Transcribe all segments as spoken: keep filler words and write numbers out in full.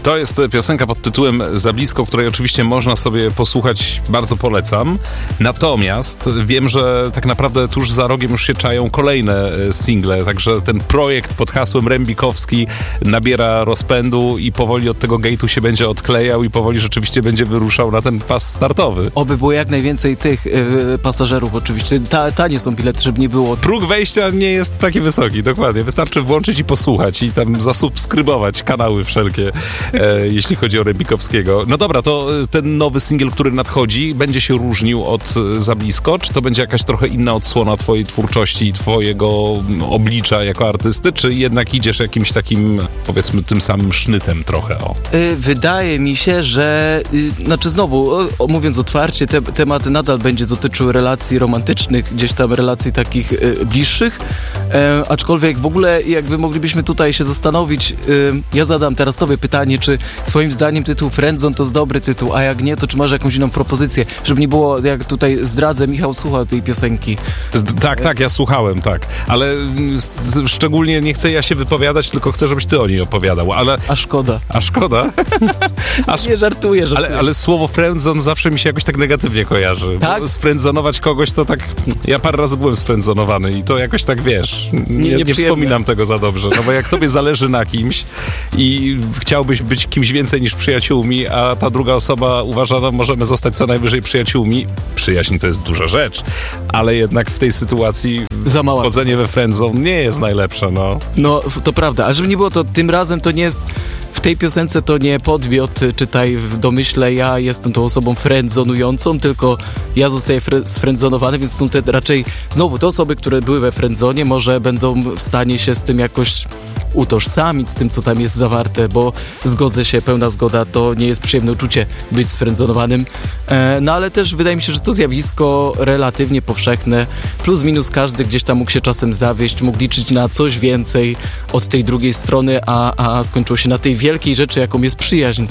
To jest piosenka pod tytułem Za blisko, której oczywiście można sobie posłuchać, bardzo polecam. Natomiast wiem, że tak naprawdę tuż za rogiem już się czają kolejne single, także ten projekt pod hasłem Rembikowski nabiera rozpędu i powoli od tego gate'u się będzie odklejał i powoli rzeczywiście będzie wyruszał na ten pas startowy. Oby było jak najwięcej tych yy, pasażerów oczywiście. Ta, tanie są bilety, żeby nie było. Próg wejścia nie jest taki wysoki, dokładnie. Wystarczy włączyć i posłuchać i tam zasubskrybować kanały wszelkie, e, jeśli chodzi o Rembikowskiego. No dobra, to ten nowy singiel, który nadchodzi, będzie się różnił od Za blisko? Czy to będzie jakaś trochę inna odsłona twojej twórczości i twojego oblicza jako artysty? Czy jednak idziesz jakimś takim, powiedzmy, tym samym sznytem trochę? O. Yy, wydaje mi się, że yy, znaczy znowu, o, o, mówiąc otwarcie, te, temat nadal będzie dotyczył relacji romantycznych, gdzieś tam relacji takich yy, bliższych, yy, aczkolwiek w ogóle jakby moglibyśmy tutaj się zastanowić, yy, ja zadam teraz tobie pytanie, czy twoim zdaniem tytuł Friendzone to jest dobry tytuł, a jak nie, to czy masz jakąś inną propozycję, żeby nie było, jak tutaj zdradzę, Michał słuchał tej piosenki. Z, tak, tak, ja słuchałem, tak, ale z, szczególnie nie chcę ja się wypowiadać, tylko chcę, żebyś ty o niej opowiadał, ale... A szkoda. A szkoda? Aż... Nie, żartuję, żartuję. Ale, ale słowo friendzone zawsze mi się jakoś tak negatywnie kojarzy. Tak? Sfriendzonować kogoś to tak... Ja parę razy byłem sfriendzonowany i to jakoś tak, wiesz, nie, nie, nie wspominam tego za dobrze, no bo jak tobie zależy na kimś i chciałbyś być kimś więcej niż przyjaciółmi, a ta druga osoba uważa, że możemy zostać co najwyżej przyjaciółmi, przyjaźń to jest duża rzecz, ale jednak w tej sytuacji za mała. Wchodzenie we friendzone nie jest najlepsze, no. No, to prawda, a żeby nie było, to tym razem to nie jest... W tej piosence to nie podmiot, czytaj w domyśle, ja jestem tą osobą friendzonującą, tylko ja zostaję fre- sfriendzonowany, więc są te raczej znowu te osoby, które były we friendzonie, może będą w stanie się z tym jakoś utożsamić, z tym, co tam jest zawarte, bo zgodzę się, pełna zgoda, to nie jest przyjemne uczucie być sfriendzonowanym, e, no ale też wydaje mi się, że to zjawisko relatywnie powszechne, plus minus każdy gdzieś tam mógł się czasem zawieść, mógł liczyć na coś więcej od tej drugiej strony, a, a skończyło się na tej wielkiej rzeczy, jaką jest przyjaźń.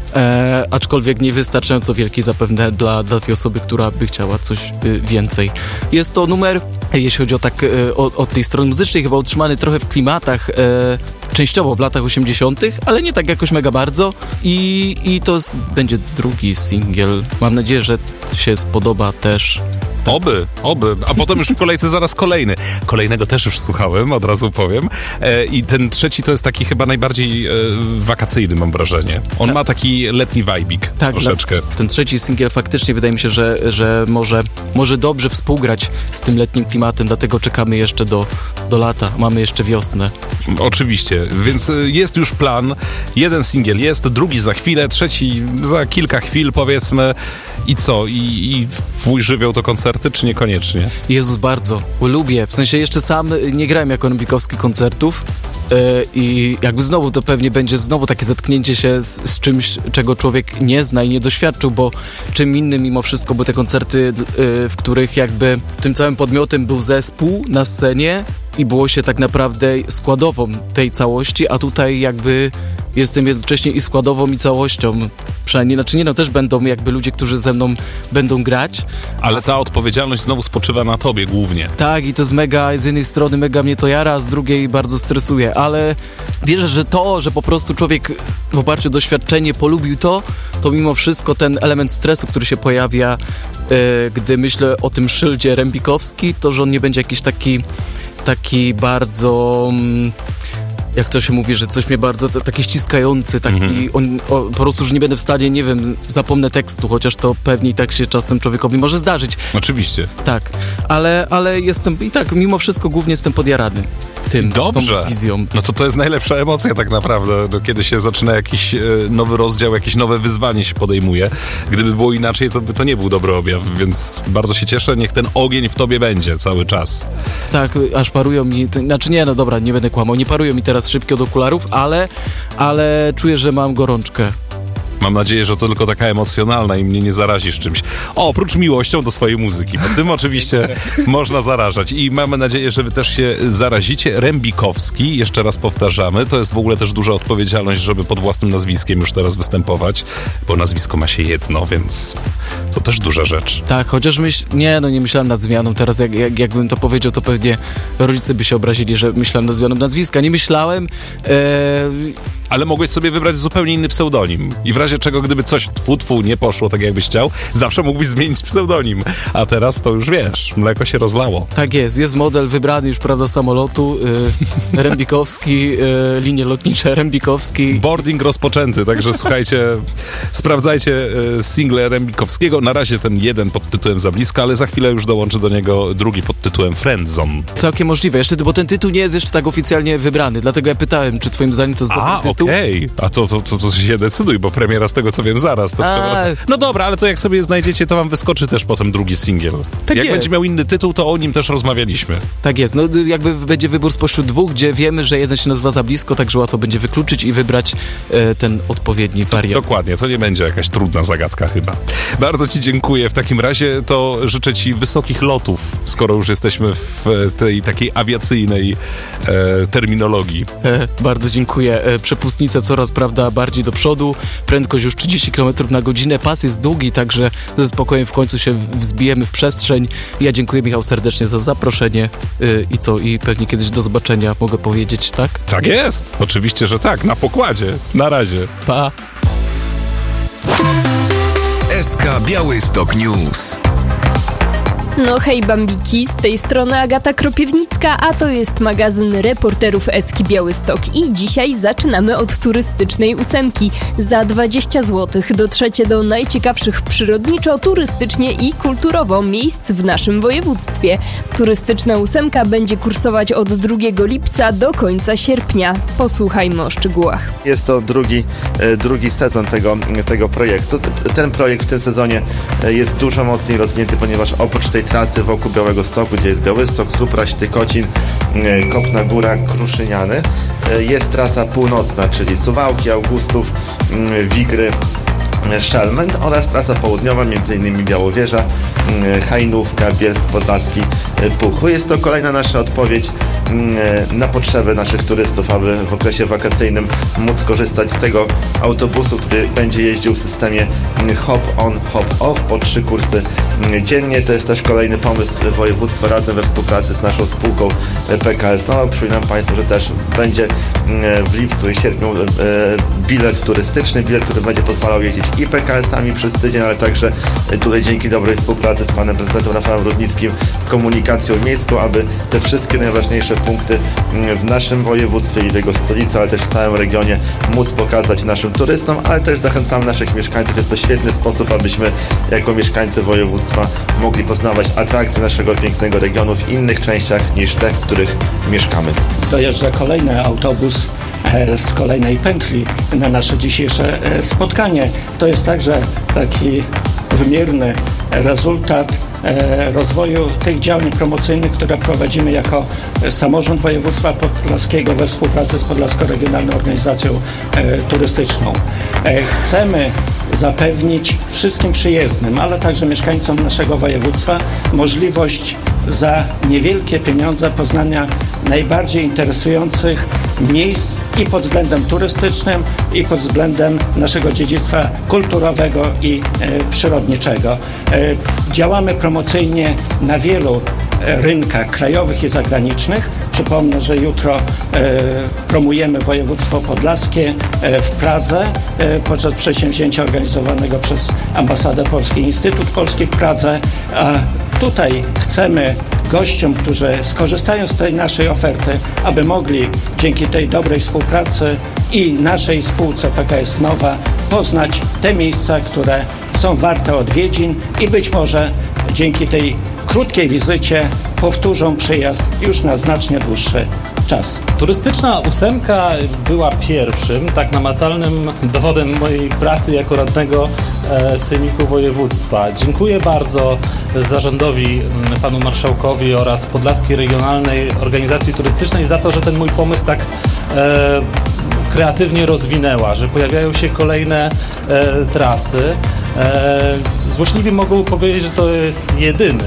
E, aczkolwiek niewystarczająco wielki zapewne dla, dla tej osoby, która by chciała coś y, więcej. Jest to numer, jeśli chodzi o tak y, o, od tej strony muzycznej, chyba utrzymany trochę w klimatach, y, częściowo w latach osiemdziesiątych, ale nie tak jakoś mega bardzo i, i to jest, będzie drugi singiel. Mam nadzieję, że się spodoba też. Oby, oby, a potem już w kolejce zaraz kolejny. Kolejnego też już słuchałem, od razu powiem. E, I ten trzeci to jest taki chyba najbardziej e, wakacyjny, mam wrażenie. On tak. ma taki letni wajbik tak, troszeczkę. Dla, ten trzeci singiel faktycznie wydaje mi się, że, że może, może dobrze współgrać z tym letnim klimatem, dlatego czekamy jeszcze do, do lata, mamy jeszcze wiosnę. Oczywiście, więc jest już plan. Jeden singiel jest, drugi za chwilę, trzeci za kilka chwil, powiedzmy. I co? I, i twój żywioł to koncerty, czy niekoniecznie? Jezus, bardzo. Lubię. W sensie jeszcze sam nie grałem jako Rembikowski koncertów yy, i jakby znowu to pewnie będzie znowu takie zetknięcie się z, z czymś, czego człowiek nie zna i nie doświadczył, bo czym innym mimo wszystko były te koncerty, yy, w których jakby tym całym podmiotem był zespół na scenie i było się tak naprawdę składową tej całości, a tutaj jakby jestem jednocześnie i składową, i całością. Przynajmniej, znaczy nie no, też będą jakby ludzie, którzy ze mną będą grać. Ale ta odpowiedzialność znowu spoczywa na tobie głównie. Tak, i to jest mega, z jednej strony mega mnie to jara, a z drugiej bardzo stresuje, ale wierzę, że to, że po prostu człowiek w oparciu o doświadczenie polubił to, to mimo wszystko ten element stresu, który się pojawia, yy, gdy myślę o tym szyldzie Rembikowski, to że on nie będzie jakiś taki taki bardzo... Mm, jak to się mówi, że coś mnie bardzo t- taki ściskający, taki mm-hmm. on, o, po prostu, że nie będę w stanie, nie wiem, zapomnę tekstu, chociaż to pewnie i tak się czasem człowiekowi może zdarzyć. Oczywiście. Tak, ale, ale jestem i tak mimo wszystko głównie jestem podjarany tym, Dobrze. tą wizją. No to to jest najlepsza emocja tak naprawdę, no, kiedy się zaczyna jakiś e, nowy rozdział, jakieś nowe wyzwanie się podejmuje. Gdyby było inaczej, to by to nie był dobry objaw, więc bardzo się cieszę, niech ten ogień w tobie będzie cały czas. Tak, aż parują mi, to, znaczy nie, no dobra, nie będę kłamał, nie parują mi teraz szybko od okularów, ale, ale czuję, że mam gorączkę. Mam nadzieję, że to tylko taka emocjonalna i mnie nie zarazisz czymś. O, oprócz miłością do swojej muzyki, bo tym oczywiście można zarażać. I mamy nadzieję, że wy też się zarazicie. Rembikowski, jeszcze raz powtarzamy, to jest w ogóle też duża odpowiedzialność, żeby pod własnym nazwiskiem już teraz występować, bo nazwisko ma się jedno, więc To też duża rzecz. Tak, chociaż myśl... Nie, no nie myślałem nad zmianą. Teraz jak, jak, jakbym to powiedział, to pewnie rodzice by się obrazili, że myślałem nad zmianą nazwiska. Nie myślałem. E... Ale mogłeś sobie wybrać zupełnie inny pseudonim. I w razie czego, gdyby coś tfu, tfu nie poszło tak, jakbyś chciał, zawsze mógłbyś zmienić pseudonim. A teraz to już wiesz, mleko się rozlało. Tak jest, jest model wybrany już, prawda, samolotu. Yy, Rembikowski, yy, linie lotnicze Rembikowski. Boarding rozpoczęty, także słuchajcie, sprawdzajcie yy, single Rembikowskiego. Na razie ten jeden pod tytułem Za blisko, ale za chwilę już dołączy do niego drugi pod tytułem Friendzone. Całkiem możliwe, jeszcze, bo ten tytuł nie jest jeszcze tak oficjalnie wybrany, dlatego ja pytałem, czy twoim zdaniem to jest dobry tytuł. Okej, okay. A to, to, to, to się decyduj, bo premiera z tego, co wiem, zaraz. To no dobra, ale to jak sobie znajdziecie, to wam wyskoczy też potem drugi singiel. Tak jak jest. będzie miał inny tytuł, to o nim też rozmawialiśmy. Tak jest, no jakby będzie wybór spośród dwóch, gdzie wiemy, że jeden się nazywa Za blisko, także łatwo będzie wykluczyć i wybrać e, ten odpowiedni wariant. Dokładnie, to nie będzie jakaś trudna zagadka chyba. Bardzo ci dziękuję. W takim razie to życzę ci wysokich lotów, skoro już jesteśmy w tej takiej awiacyjnej e, terminologii. E, bardzo dziękuję. E, przepustnica coraz, prawda, bardziej do przodu, prędkość już trzydzieści kilometrów na godzinę, pas jest długi, także ze spokojem w końcu się wzbijemy w przestrzeń. Ja dziękuję, Michał, serdecznie za zaproszenie yy, i co, i pewnie kiedyś do zobaczenia, mogę powiedzieć, tak? Tak jest, oczywiście, że tak, na pokładzie. Na razie. Pa! S K Białystok News. No hej bambiki, z tej strony Agata Kropiewnicka, a to jest magazyn reporterów Eski Białystok i dzisiaj zaczynamy od turystycznej ósemki. Za dwadzieścia złotych dotrzecie do najciekawszych przyrodniczo, turystycznie i kulturowo miejsc w naszym województwie. Turystyczna ósemka będzie kursować od drugiego lipca do końca sierpnia. Posłuchajmy o szczegółach. Jest to drugi, drugi sezon tego, tego projektu. Ten projekt w tym sezonie jest dużo mocniej rozwinięty, ponieważ oprócz tej trasy wokół Białegostoku, gdzie jest Białystok, Supraś, Tykocin, Kopna Góra, Kruszyniany, jest trasa północna, czyli Suwałki, Augustów, Wigry, Szelment oraz trasa południowa, m.in. Białowieża, Hajnówka, Bielsk Podlaski, Puchły. Jest to kolejna nasza odpowiedź na potrzeby naszych turystów, aby w okresie wakacyjnym móc korzystać z tego autobusu, który będzie jeździł w systemie hop-on, hop-off po trzy kursy dziennie. To jest też kolejny pomysł województwa razem we współpracy z naszą spółką P K S Nova. Przypominam Państwu, że też będzie w lipcu i sierpniu bilet turystyczny, bilet, który będzie pozwalał jeździć i P K S-ami przez tydzień, ale także tutaj dzięki dobrej współpracy z panem prezydentem Rafałem Rudnickim komunikacją miejską, aby te wszystkie najważniejsze punkty w naszym województwie i w jego stolicy, ale też w całym regionie móc pokazać naszym turystom, ale też zachęcamy naszych mieszkańców. Jest to świetny sposób, abyśmy jako mieszkańcy województwa mogli poznawać atrakcje naszego pięknego regionu w innych częściach niż te, w których mieszkamy. Dojeżdża kolejny autobus z kolejnej pętli na nasze dzisiejsze spotkanie. To jest także taki wymierny rezultat rozwoju tych działań promocyjnych, które prowadzimy jako samorząd województwa podlaskiego we współpracy z Podlaską Regionalną Organizacją Turystyczną. Chcemy zapewnić wszystkim przyjezdnym, ale także mieszkańcom naszego województwa możliwość za niewielkie pieniądze poznania najbardziej interesujących miejsc i pod względem turystycznym, i pod względem naszego dziedzictwa kulturowego i e, przyrodniczego. E, działamy promocyjnie na wielu rynkach krajowych i zagranicznych. Przypomnę, że jutro e, promujemy województwo podlaskie e, w Pradze e, podczas przedsięwzięcia organizowanego przez Ambasadę Polski, Instytut Polski w Pradze. A tutaj chcemy gościom, którzy skorzystają z tej naszej oferty, aby mogli dzięki tej dobrej współpracy i naszej spółce P K S Nova poznać te miejsca, które są warte odwiedzin i być może dzięki tej krótkiej wizycie powtórzą przyjazd już na znacznie dłuższy czas. Turystyczna ósemka była pierwszym, tak namacalnym dowodem mojej pracy jako radnego e, Sejmiku Województwa. Dziękuję bardzo zarządowi, panu marszałkowi oraz Podlaskiej Regionalnej Organizacji Turystycznej za to, że ten mój pomysł tak e, kreatywnie rozwinęła, że pojawiają się kolejne e, trasy. E, Złośliwi mogą powiedzieć, że to jest jedyny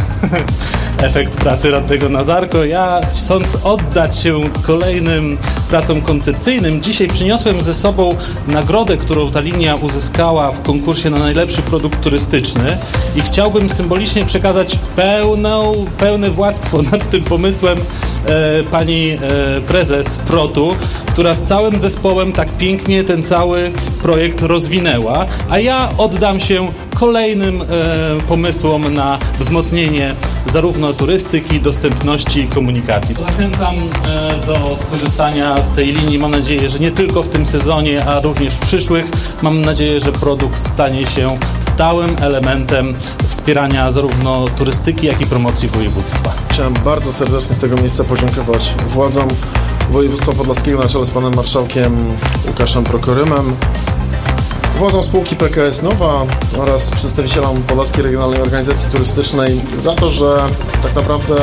efekt pracy radnego Nazarko. Ja, chcąc oddać się kolejnym pracom koncepcyjnym, dzisiaj przyniosłem ze sobą nagrodę, którą ta linia uzyskała w konkursie na najlepszy produkt turystyczny i chciałbym symbolicznie przekazać pełną, pełne władztwo nad tym pomysłem e, pani e, prezes Protu, która z całym zespołem tak pięknie ten cały projekt rozwinęła, a ja oddam się kolejnym e, pomysłom na wzmocnienie zarówno turystyki, dostępności i komunikacji. Zachęcam e, do skorzystania z tej linii. Mam nadzieję, że nie tylko w tym sezonie, a również w przyszłych. Mam nadzieję, że produkt stanie się stałym elementem wspierania zarówno turystyki, jak i promocji województwa. Chciałem bardzo serdecznie z tego miejsca podziękować władzom województwa podlaskiego na czele z panem marszałkiem Łukaszem Prokorymem, władzom spółki P K S Nowa oraz przedstawicielom Podlaskiej Regionalnej Organizacji Turystycznej za to, że tak naprawdę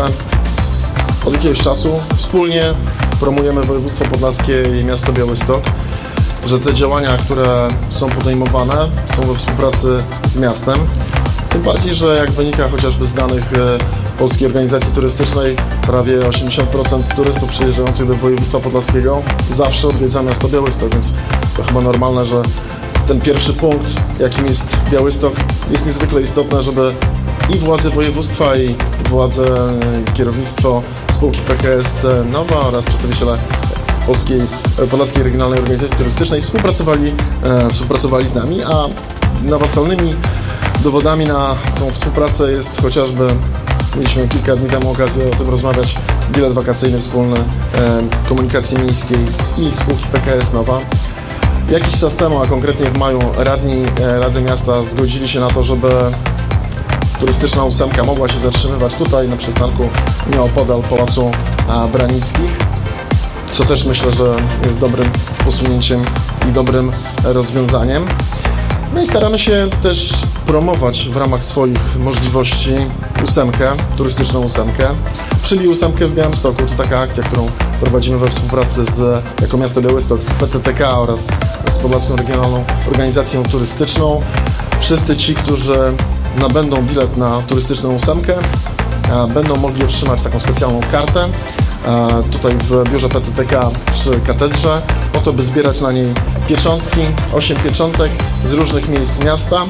od jakiegoś czasu wspólnie promujemy województwo podlaskie i miasto Białystok, że te działania, które są podejmowane, są we współpracy z miastem. Tym bardziej, że jak wynika chociażby z danych Polskiej Organizacji Turystycznej, prawie osiemdziesiąt procent turystów przyjeżdżających do województwa podlaskiego zawsze odwiedza miasto Białystok, więc to chyba normalne, że ten pierwszy punkt, jakim jest Białystok, jest niezwykle istotne, żeby i władze województwa, i władze, i kierownictwo spółki P K S Nowa oraz przedstawiciele Polskiej, Podlaskiej Regionalnej Organizacji Turystycznej współpracowali, e, współpracowali z nami, a namacalnymi dowodami na tą współpracę jest chociażby, mieliśmy kilka dni temu okazję o tym rozmawiać, bilet wakacyjny wspólny e, komunikacji miejskiej i spółki P K S Nowa. Jakiś czas temu, a konkretnie w maju, radni e, Rady Miasta zgodzili się na to, żeby turystyczna ósemka mogła się zatrzymywać tutaj na przystanku nieopodal Pałacu Branickich, co też myślę, że jest dobrym posunięciem i dobrym rozwiązaniem. No i staramy się też promować w ramach swoich możliwości ósemkę, turystyczną ósemkę, czyli ósemkę w Białymstoku. To taka akcja, którą prowadzimy we współpracy z, jako miasto Białystok, z P T T K oraz z Podlaską Regionalną Organizacją Turystyczną. Wszyscy ci, którzy nabędą bilet na turystyczną ósemkę, będą mogli otrzymać taką specjalną kartę tutaj w biurze P T T K przy katedrze, po to, by zbierać na niej pieczątki, osiem pieczątek z różnych miejsc miasta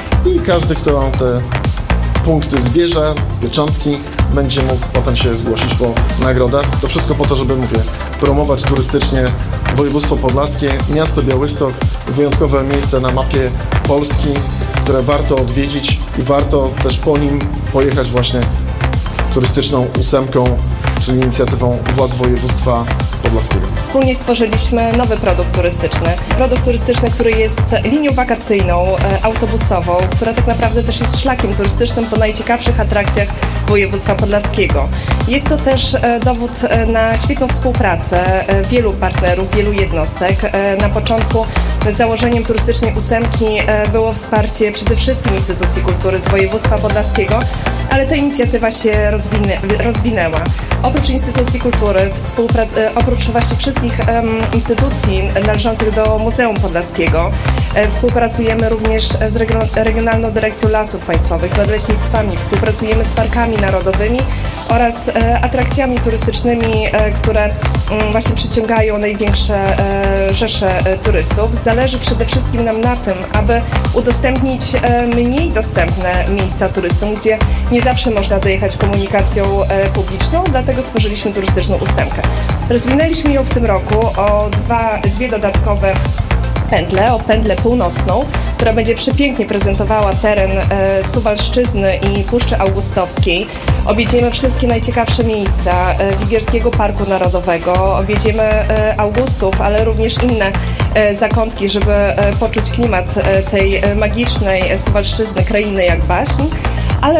i każdy, kto te punkty zbierze, pieczątki, będzie mógł potem się zgłosić po nagrodę. To wszystko po to, żeby, mówię, promować turystycznie województwo podlaskie, miasto Białystok, wyjątkowe miejsce na mapie Polski, które warto odwiedzić i warto też po nim pojechać właśnie turystyczną ósemką, czyli inicjatywą władz województwa podlaskiego. Wspólnie stworzyliśmy nowy produkt turystyczny. Produkt turystyczny, który jest linią wakacyjną, autobusową, która tak naprawdę też jest szlakiem turystycznym po najciekawszych atrakcjach województwa podlaskiego. Jest to też dowód na świetną współpracę wielu partnerów, wielu jednostek. Na początku założeniem turystycznej ósemki było wsparcie przede wszystkim instytucji kultury z województwa podlaskiego, ale ta inicjatywa się rozwinę, rozwinęła. Oprócz instytucji kultury, oprócz właśnie wszystkich um, instytucji należących do Muzeum Podlaskiego, e, współpracujemy również z Region- Regionalną Dyrekcją Lasów Państwowych, z nadleśnictwami, współpracujemy z parkami narodowymi oraz e, atrakcjami turystycznymi, e, które m, właśnie przyciągają największe e, rzesze e, turystów. Zależy przede wszystkim nam na tym, aby udostępnić e, mniej dostępne miejsca turystom, gdzie nie zawsze można dojechać komunikacją e, publiczną, dlatego stworzyliśmy turystyczną ósemkę. Rozwinęliśmy ją w tym roku o dwa, dwie dodatkowe pętle, o pętlę północną, która będzie przepięknie prezentowała teren e, Suwalszczyzny i Puszczy Augustowskiej. Objedziemy wszystkie najciekawsze miejsca e, Wigierskiego Parku Narodowego, objedziemy e, Augustów, ale również inne e, zakątki, żeby e, poczuć klimat e, tej e, magicznej Suwalszczyzny, krainy jak baśń.